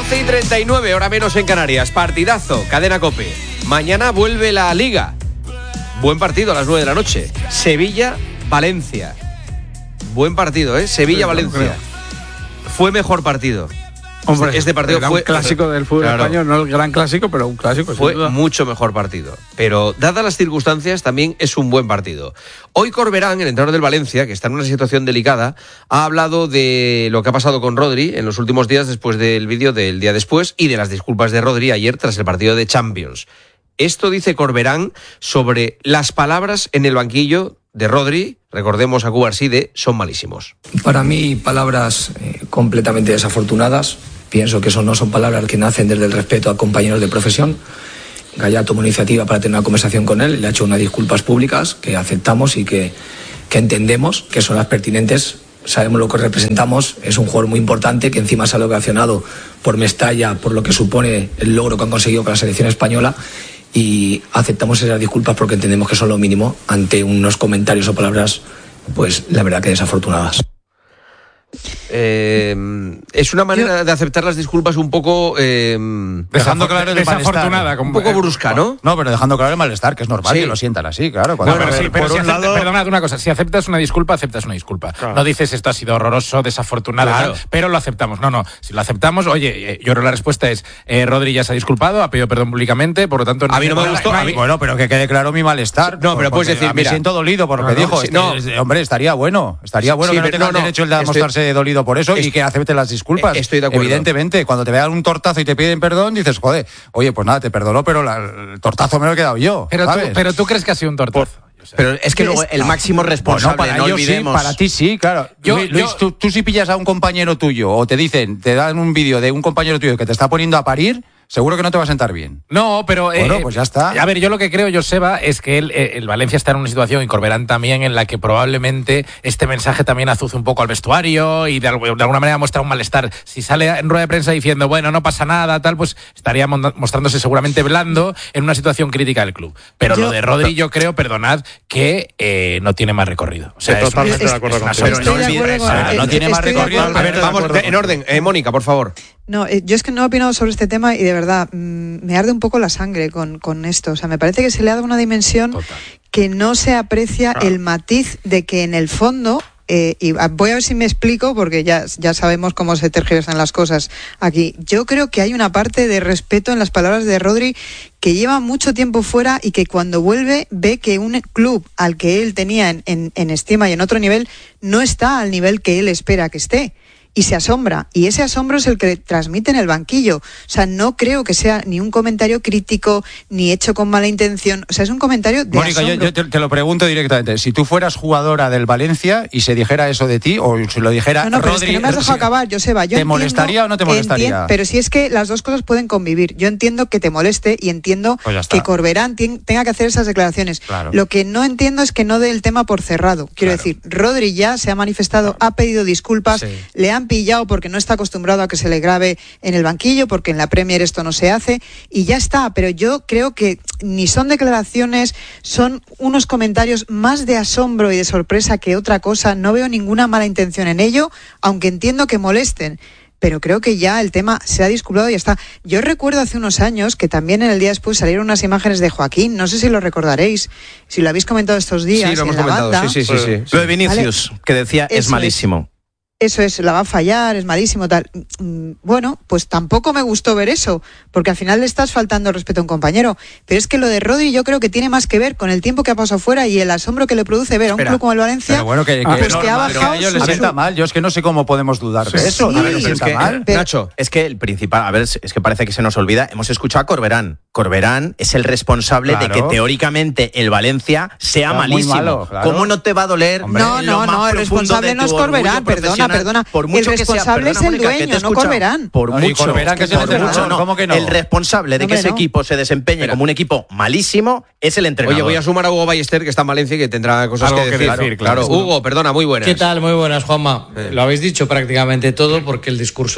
12:39, hora menos en Canarias. Partidazo, Cadena COPE. Mañana vuelve la Liga. Buen partido a las 9 de la noche. Sevilla-Valencia. Buen partido, ¿eh? Sevilla-Valencia. Fue mejor partido. Hombre, este partido fue un clásico del fútbol español, no el gran clásico, pero un clásico. Fue mucho mejor partido. Pero dadas las circunstancias, también es un buen partido. Hoy Corberán, el entrenador del Valencia, que está en una situación delicada, ha hablado de lo que ha pasado con Rodri en los últimos días después del vídeo del día después y de las disculpas de Rodri ayer tras el partido de Champions. Esto dice Corberán sobre las palabras en el banquillo de Rodri. Recordemos a Cubarsí, son malísimos. Para mí, palabras completamente desafortunadas. Pienso que eso no son palabras que nacen desde el respeto a compañeros de profesión. Gallar tomó iniciativa para tener una conversación con él, le ha hecho unas disculpas públicas que aceptamos y que entendemos que son las pertinentes. Sabemos lo que representamos, es un jugador muy importante que encima se ha ovacionado por Mestalla, por lo que supone el logro que han conseguido con la selección española, y aceptamos esas disculpas porque entendemos que son lo mínimo ante unos comentarios o palabras, pues la verdad que desafortunadas. Es una manera de aceptar las disculpas un poco dejando claro el desafortunada, un poco brusca, ¿no? No, pero dejando claro el malestar, que es normal que lo sientan así, claro. Perdonad una cosa, si aceptas una disculpa, aceptas una disculpa. Claro. No dices esto ha sido horroroso, desafortunado, claro, pero lo aceptamos. No, si lo aceptamos, oye, yo creo que la respuesta es Rodri ya se ha disculpado, ha pedido perdón públicamente, por lo tanto... A mí no me gustó. Bueno, pero que quede claro mi malestar. No, pero puedes decir, me siento dolido por lo que dijo. Hombre, estaría bueno que no tenga el derecho el de mostrarse dolido por eso y que acepte las disculpas. Estoy de acuerdo. Evidentemente, cuando te vean un tortazo y te piden perdón, dices, joder, oye, pues nada, te perdono, pero el tortazo me lo he quedado yo. Pero tú crees que ha sido un tortazo. Pero es que luego el máximo responsable, para no ellos olvidemos. Sí, para ti sí, claro. Luis, tú si pillas a un compañero tuyo o te dan un vídeo de un compañero tuyo que te está poniendo a parir, seguro que no te va a sentar bien. No, pero... Bueno, pues ya está. A ver, yo lo que creo, Joseba, es que el Valencia está en una situación, y Corberán también, en la que probablemente este mensaje también azuce un poco al vestuario y de alguna manera muestra un malestar. Si sale en rueda de prensa diciendo, bueno, no pasa nada, tal, pues estaría mostrándose seguramente blando en una situación crítica del club. Pero lo de Rodri, yo creo, perdonad, que no tiene más recorrido. O sea, totalmente de acuerdo contigo. Pero no olvides, no tiene más recorrido. A ver, vamos en orden. Mónica, por favor. No, yo es que no he opinado sobre este tema y de verdad me arde un poco la sangre con esto. O sea, me parece que se le ha dado una dimensión que no se aprecia el matiz de que en el fondo, y voy a ver si me explico porque ya sabemos cómo se tergiversan las cosas aquí. Yo creo que hay una parte de respeto en las palabras de Rodri que lleva mucho tiempo fuera y que cuando vuelve ve que un club al que él tenía en estima y en otro nivel no está al nivel que él espera que esté. Y se asombra, y ese asombro es el que transmite en el banquillo. O sea, no creo que sea ni un comentario crítico, ni hecho con mala intención. O sea, es un comentario de Mónica, asombro. yo te lo pregunto directamente. Si tú fueras jugadora del Valencia y se dijera eso de ti, o si lo dijera Rodri... pero es que no me has dejado acabar, Joseba. ¿Te molestaría o no te molestaría? Pero si es que las dos cosas pueden convivir. Yo entiendo que te moleste y entiendo que Corberán tenga que hacer esas declaraciones. Claro. Lo que no entiendo es que no dé el tema por cerrado. Quiero decir, Rodri ya se ha manifestado, ha pedido disculpas, le han pillado porque no está acostumbrado a que se le grabe en el banquillo, porque en la Premier esto no se hace, y ya está. Pero yo creo que ni son declaraciones, son unos comentarios más de asombro y de sorpresa que otra cosa. No veo ninguna mala intención en ello, aunque entiendo que molesten. Pero creo que ya el tema se ha disculpado y ya está. Yo recuerdo hace unos años que también en el día después salieron unas imágenes de Joaquín, no sé si lo recordaréis, si lo habéis comentado estos días. Sí, lo hemos en la comentado, banda. sí. Lo de Vinicius, que decía, es malísimo. Eso es, la va a fallar, es malísimo, tal. Bueno, pues tampoco me gustó ver eso, porque al final le estás faltando el respeto a un compañero. Pero es que lo de Rodri yo creo que tiene más que ver con el tiempo que ha pasado fuera y el asombro que le produce ver a un club como el Valencia, pero bueno, que ha bajado. A ellos les sienta mal, yo es que no sé cómo podemos dudar de eso. Sí, A ver, les sienta mal. Nacho, es que el principal, a ver, es que parece que se nos olvida, hemos escuchado a Corberán. Corberán es el responsable de que teóricamente el Valencia sea malísimo. Malo, claro. ¿Cómo no te va a doler? Hombre, no, el responsable no es Corberán, perdona. El responsable es el dueño, no Corberán. Por mucho, Corberán, que es el entrenador, ¿cómo que no? El responsable de que ese equipo se desempeñe como un equipo malísimo es el entrenador. Oye, voy a sumar a Hugo Ballester, que está en Valencia y que tendrá cosas algo que decir. Claro. Hugo, perdona, muy buenas. ¿Qué tal? Muy buenas, Juanma. Lo habéis dicho prácticamente todo, porque el discurso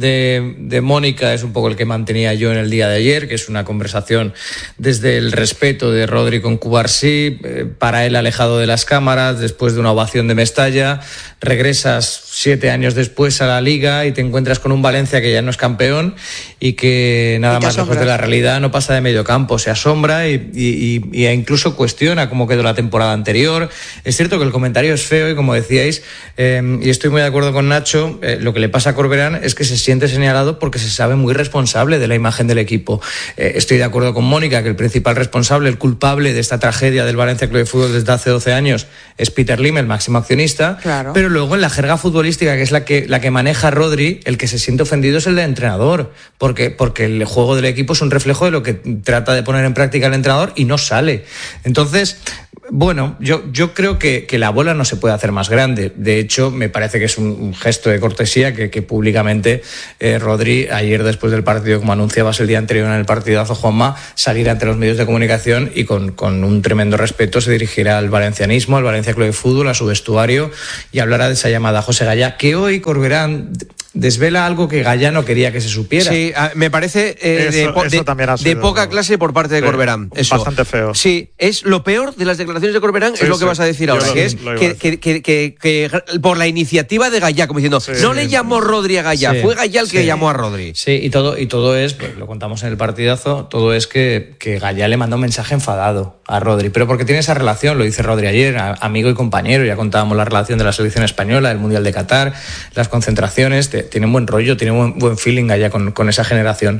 de Mónica es un poco el que mantenía yo en el día de ayer, que es una conversación desde el respeto de Rodri con Cubarsí, para él alejado de las cámaras, después de una ovación de Mestalla, regresas 7 años después a la Liga y te encuentras con un Valencia que ya no es campeón y que nada más lejos de la realidad no pasa de medio campo, se asombra y incluso cuestiona cómo quedó la temporada anterior. Es cierto que el comentario es feo y, como decíais, y estoy muy de acuerdo con Nacho, lo que le pasa a Corberán es que se siente señalado porque se sabe muy responsable de la imagen del equipo. Estoy de acuerdo con Mónica que el principal responsable, el culpable de esta tragedia del Valencia Club de Fútbol desde hace 12 años es Peter Lim, el máximo accionista, claro. Pero luego en la jerga futbolística, que es la que maneja Rodri, el que se siente ofendido es el del entrenador, porque el juego del equipo es un reflejo de lo que trata de poner en práctica el entrenador y no sale. Entonces, bueno, yo creo que la bola no se puede hacer más grande. De hecho, me parece que es un gesto de cortesía que públicamente Rodri, ayer después del partido, como anunciabas el día anterior en el partidazo, Juanma, salir ante los medios de comunicación y con un tremendo respeto se dirigirá al valencianismo, al Valencia Club de Fútbol, a su vestuario, y hablará de esa llamada a José Gallá, que hoy Corberán desvela algo que Gallá no quería que se supiera. Sí, me parece de poca clase por parte de Corberán. Eso. Bastante feo. Sí, es lo peor de las declaraciones de Corberán, es lo que vas a decir ahora, que es que por la iniciativa de Gallá, como diciendo, no le llamó Rodri a Gallá, fue Gallá el que llamó a Rodri. Sí, y todo es, pues, lo contamos en el partidazo, todo es que Gallá le mandó un mensaje enfadado a Rodri, pero porque tiene esa relación, lo dice Rodri ayer, amigo y compañero, ya contábamos la relación de la selección española, el Mundial de Qatar, las concentraciones, tiene un buen rollo, tiene un buen feeling Gallá con esa generación.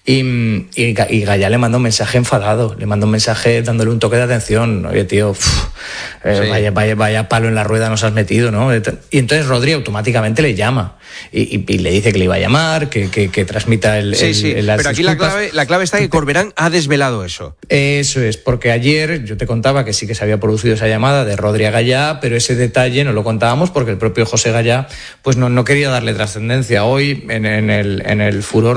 Y Gallá le mandó un mensaje enfadado, le mandó un mensaje dándole un toque de atención. Oye, tío, vaya palo en la rueda nos has metido, ¿no? Y entonces Rodri automáticamente le llama y le dice que le iba a llamar, que transmita las pero aquí la clave está que Corberán ha desvelado eso. Eso es, porque ayer yo te contaba que sí que se había producido esa llamada de Rodri a Gallá, pero ese detalle no lo contábamos porque el propio José Gallá pues no quería darle trascendencia. Hoy, en el furor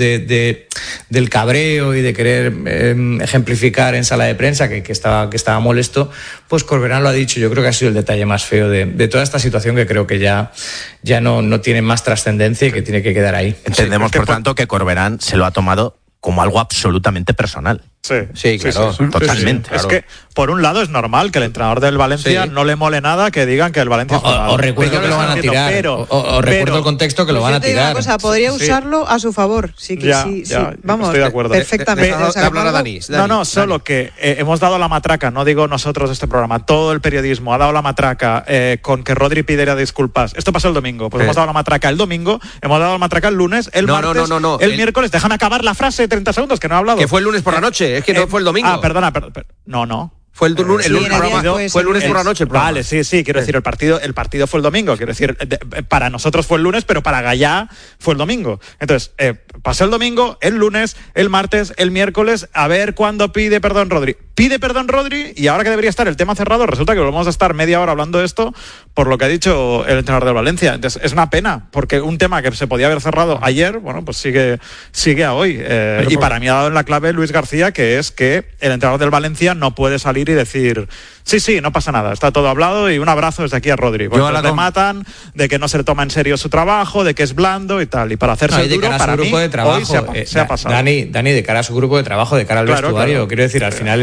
del cabreo y de querer ejemplificar en sala de prensa que estaba molesto, pues Corberán lo ha dicho. Yo creo que ha sido el detalle más feo de toda esta situación, que creo que ya no tiene más trascendencia y que tiene que quedar ahí. Entendemos, por tanto, que Corberán se lo ha tomado como algo absolutamente personal. Sí, claro. Sí. Totalmente. Es que, por un lado, es normal que el entrenador del Valencia no le mole nada que digan que el Valencia... Os recuerdo que lo van a tirar. Os recuerdo el contexto que lo van a tirar. Una cosa, podría usarlo a su favor. Sí, vamos, estoy de acuerdo. Perfectamente. Hablar a Dani. Solo que hemos dado la matraca, no digo nosotros este programa, todo el periodismo ha dado la matraca con que Rodri pidiera disculpas. Esto pasó el domingo. Pues hemos dado la matraca el domingo, hemos dado la matraca el lunes, el martes, el miércoles. Déjame acabar la frase de 30 segundos, que no he hablado. Que fue el lunes por la noche, es que no fue el domingo. Perdona. No. Fue el lunes por la noche. Vale, sí, quiero decir, el partido fue el domingo. Quiero decir, para nosotros fue el lunes, pero para Gallá fue el domingo. Entonces, pasó el domingo, el lunes, el martes, el miércoles, a ver cuándo pide perdón Rodri. Pide perdón Rodri, y ahora que debería estar el tema cerrado, resulta que volvemos a estar media hora hablando de esto por lo que ha dicho el entrenador del Valencia. Entonces, es una pena, porque un tema que se podía haber cerrado ayer, bueno, pues sigue a hoy. Y para mí ha dado en la clave Luis García, que es que el entrenador del Valencia no puede salir y decir, sí, no pasa nada, está todo hablado, y un abrazo desde aquí a Rodri. Porque le matan, de que no se le toma en serio su trabajo, de que es blando y tal. Y para hacerse el duro, para mí, hoy se ha pasado. Dani, de cara a su grupo de trabajo, de cara al vestuario, quiero decir, al final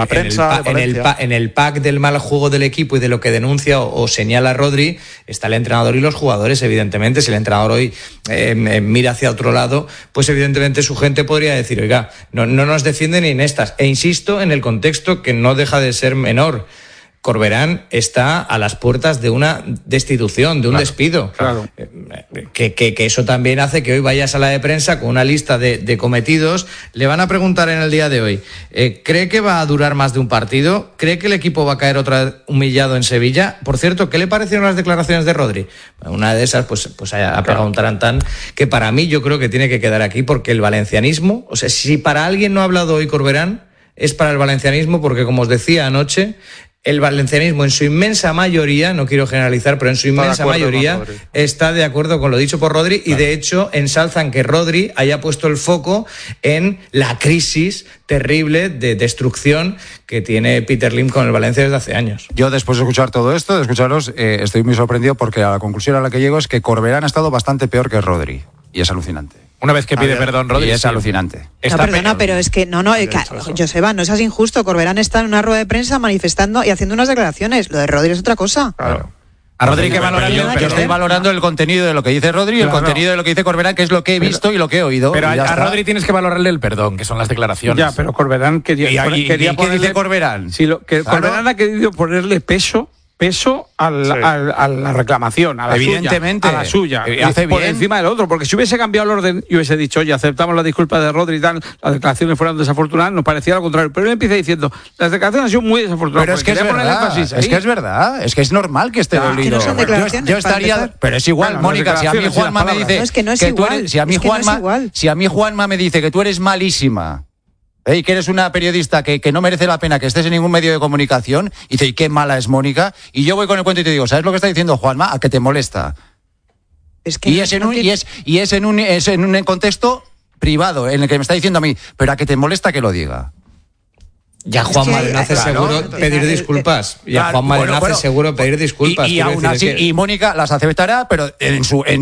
en el pack del mal juego del equipo y de lo que denuncia o señala Rodri, está el entrenador y los jugadores, evidentemente. Si el entrenador hoy mira hacia otro lado, pues evidentemente su gente podría decir, oiga, no nos defienden ni en estas. E insisto en el contexto, que no deja de ser menor. Corberán está a las puertas de una destitución, de un despido. Claro. Que eso también hace que hoy vaya a sala de prensa con una lista de cometidos. Le van a preguntar en el día de hoy, ¿cree que va a durar más de un partido? ¿Cree que el equipo va a caer otra vez humillado en Sevilla? Por cierto, ¿qué le parecieron las declaraciones de Rodri? Una de esas pues ha pegado un tarantán que para mí yo creo que tiene que quedar aquí, porque el valencianismo, o sea, si para alguien no ha hablado hoy Corberán, es para el valencianismo, porque como os decía anoche, el valencianismo en su inmensa mayoría, no quiero generalizar, pero en su inmensa mayoría está de acuerdo con lo dicho por Rodri, y de hecho ensalzan que Rodri haya puesto el foco en la crisis terrible de destrucción que tiene Peter Lim con el Valencia desde hace años. Yo, después de escuchar todo esto, de escucharos, estoy muy sorprendido, porque a la conclusión a la que llego es que Corberán ha estado bastante peor que Rodri, y es alucinante. Una vez que pide perdón Rodri, es alucinante. No, perdona, pero es que Joseba, no seas injusto. Corberán está en una rueda de prensa manifestando y haciendo unas declaraciones. Lo de Rodri es otra cosa. Claro. A Rodri hay que valorarle. Yo estoy valorando el contenido de lo que dice Rodri y el contenido de lo que dice Corberán, que es lo que he visto y lo que he oído. Pero a Rodri tienes que valorarle el perdón, que son las declaraciones. Ya, pero Corberán quería ¿qué dice Corberán? Sí, Corberán ha querido ponerle peso a la reclamación, a la evidentemente, suya, a la suya, hace por bien. encima del otro, porque si hubiese cambiado el orden y hubiese dicho, oye, aceptamos la disculpa de Rodri y tal, las declaraciones fueron desafortunadas, nos parecía lo contrario, pero él empieza diciendo, las declaraciones han sido muy desafortunadas. Pero es que es verdad, es que es normal que esté dolido. Que no son declaraciones, yo estaría, pero es igual, bueno, Mónica, si a mí Juanma me dice, no, es que no es igual, si a mí Juanma me dice que tú eres malísima, y que eres una periodista que no merece la pena que estés en ningún medio de comunicación, y dice, ¿y qué mala es Mónica? Y yo voy con el cuento y te digo, ¿sabes lo que está diciendo Juanma? ¿A qué te molesta? Es que es en un contexto privado, en el que me está diciendo a mí, pero ¿a qué te molesta que lo diga? Ya Juanma le hace seguro pedir disculpas. Ya Juanma le hace seguro pedir disculpas. Y aún así, y Mónica las aceptará, pero en